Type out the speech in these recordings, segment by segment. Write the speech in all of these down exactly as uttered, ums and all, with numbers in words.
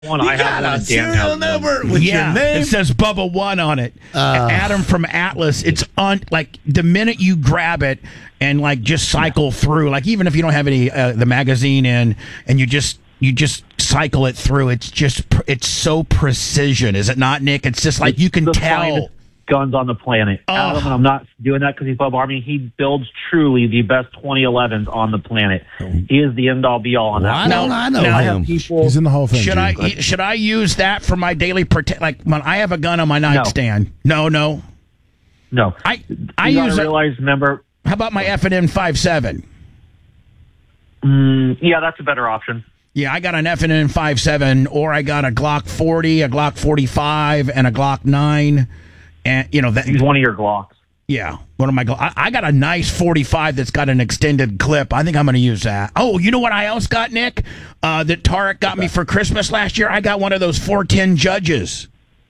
One, I have one. Serial number with yeah, your name. it says Bubba One on it. Uh, Adam from Atlas. It's on like the minute you grab it and like just cycle through. Like even if you don't have any uh, the magazine in, and you just you just cycle it through. It's just pr- it's so precision, is it not, Nick? It's just like It's you can the tell. finest guns on the planet. Oh. Adam, and I'm not doing that because he's Bub Army. He builds truly the best twenty elevens on the planet. He is the end all be all on Why that. don't I know no, I him? have people. He's in the Hall of Fame. Should Gene. I should I use that for my daily prote- like when I have a gun on my nightstand? No, no. No, I I you gotta use. A, realize. Remember, how about my F and N fifty-seven? mm, yeah, that's a better option. Yeah, I got an F and N fifty-seven, or I got a Glock forty, a Glock forty-five, and a Glock nine, and you know that. Use one of your Glocks. Yeah, one of my. Glo- I, I got a nice forty-five that's got an extended clip. I think I'm going to use that. Oh, you know what I else got, Nick? Uh, that Tarek got me for Christmas last year. I got one of those four ten Judges.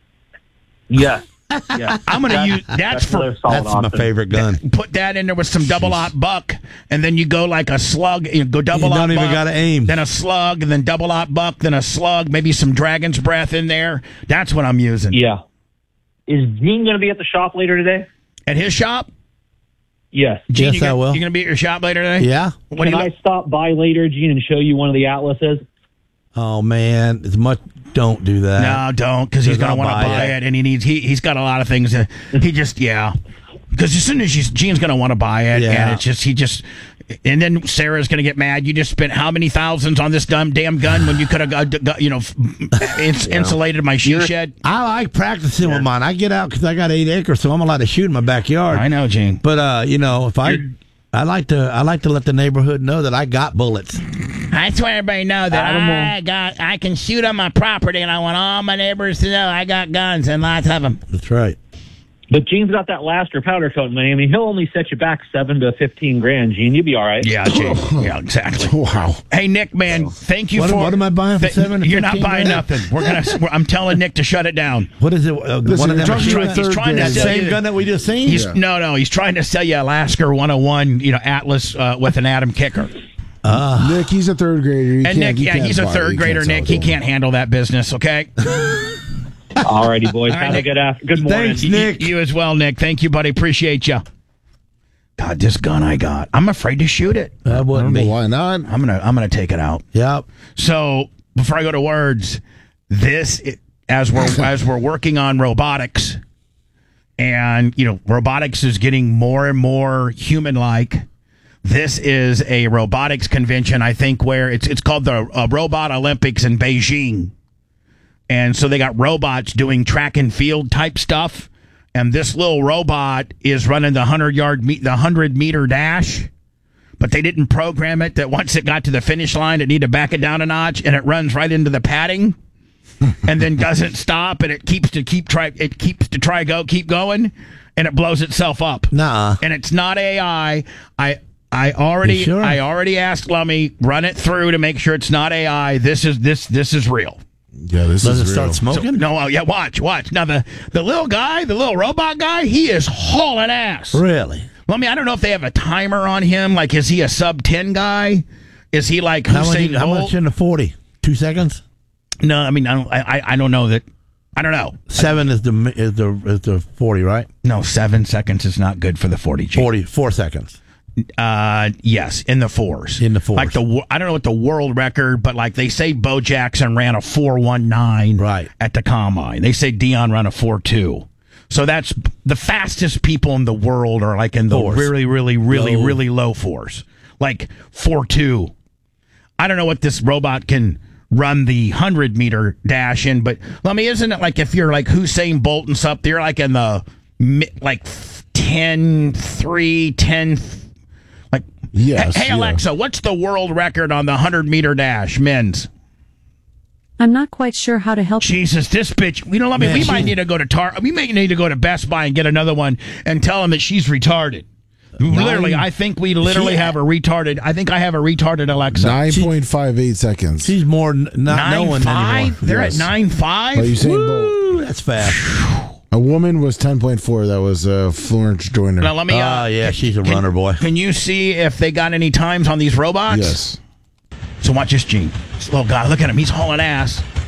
Yes. Yeah, I'm going to use that's for. another solid That's my option. favorite gun. Put that in there with some double aught buck, and then you go like a slug. You go double You aught don't even buck, gotta aim. then a slug, and then double aught buck, then a slug. Maybe some dragon's breath in there. That's what I'm using. Yeah. Is Gene going to be at the shop later today? At his shop. Yes. Gene, Yes, you gonna, I will. You going to be at your shop later today? Yeah. What do Can you? I stop by later, Gene, and show you one of the Atlases? Oh man, it's much. Don't do that. No, don't, because he's Because going to I'll want to buy buy it. it, and he needs. He he's got a lot of things. That he just yeah. Because as soon as she's, Gene's going to want to buy it, Yeah. and it's just he just. And then Sarah's going to get mad. You just spent how many thousands on this dumb damn gun when you could have got, got, you know, ins- insulated my she shed? I like practicing with mine. I get out because I got eight acres, so I'm allowed to shoot in my backyard. I know, Gene. But uh, you know, if I, I like to, I like to let the neighborhood know that I got bullets. I just want everybody to know that Adam will- I got I can shoot on my property, and I want all my neighbors to know I got guns and lots of them. That's right. But Gene's got that Lasker powder coat money. I mean, he'll only set you back seven to fifteen grand, Gene. You'll be all right. Yeah, Gene. Yeah, exactly. Wow. Hey, Nick, man, thank you What- for. what am I buying for th- seven to You're not fifteen buying grand? nothing. We're gonna. We're, I'm telling Nick to shut it down. What is it? Uh, Listen, one of you're them talking machine to a guns? He's third trying to grade. sell Same you- gun that we just seen. He's Yeah. no, no. He's trying to sell you a Lasker one oh one, you know, Atlas uh, with an Adam kicker. Nick, he's a third grader. You And can't- Nick, you yeah, can't he's a buy it. third You grader. can't sell Nick, it he to him. can't handle that business. Okay. All righty, boys. All right, Have Nick. a good after. Good morning. Thanks, You- Nick. You, as well, Nick. Thank you, buddy. Appreciate you. God, this gun I got. I'm afraid to shoot it. That I don't wouldn't know be. why not. I'm gonna. I'm gonna take it out. Yep. So before I go to words, this as we're as we're working on robotics, and you know, robotics is getting more and more human-like. This is a robotics convention, I think, where it's it's called the uh, Robot Olympics in Beijing, and so they got robots doing track and field type stuff, and this little robot is running the hundred yard me- the hundred meter dash. But they didn't program it that once it got to the finish line, it needed to back it down a notch, and it runs right into the padding, and then doesn't stop, and it keeps to keep try it keeps to try go keep going, and it blows itself up. Nah. And it's not A I. I I already You sure? I already asked Lummy, run it through to make sure it's not A I. This is this this is real. Yeah, this Does it is real. start smoking? No, uh, yeah, watch, watch. Now the the little guy, the little robot guy, he is hauling ass. Really? Lummy, I don't know if they have a timer on him. Like, is he a sub ten guy? Is he like How much, Usain how Bolt? much in the forty? Two seconds? No, I mean, I don't. I, I- I don't know that. I don't know. Seven is the is the is the forty, right? No, seven seconds is not good for the forty G. Forty four seconds. Uh, yes, in the fours. In the fours. Like the wo- I don't know what the world record, but like they say, Bo Jackson ran a four one nine Right. at the combine. They say Dion ran a four two. So that's the fastest people in the world are like in the Fours. really, really, really, Low. really low fours, like four two. I don't know what this robot can run the hundred meter dash in, but I mean, isn't it like if you're like Usain Bolt and stuff, you're like in the mi- like ten three, ten. Like, Yes, hey, hey yeah. Alexa, what's the world record on the hundred meter dash men's? I'm not quite sure how to help you. Jesus, this bitch. You know, I mean, Man, we she- might need to go to Tar. We may need to go to Best Buy and get another one and tell them that she's retarded. Literally, I think we literally She- have a retarded. I think I have a retarded Alexa. Nine point five eight seconds. She's more n- not Nine knowing five. anymore. They're Yes. at nine five. But Usain Bolt. Woo, that's fast. A woman was ten point four. That was uh, Florence Joyner. Now let me. Uh, Ah, yeah, she's a can- runner, boy. Can you see if they got any times on these robots? Yes. So watch this, Gene. This little guy. Look at him. He's hauling ass.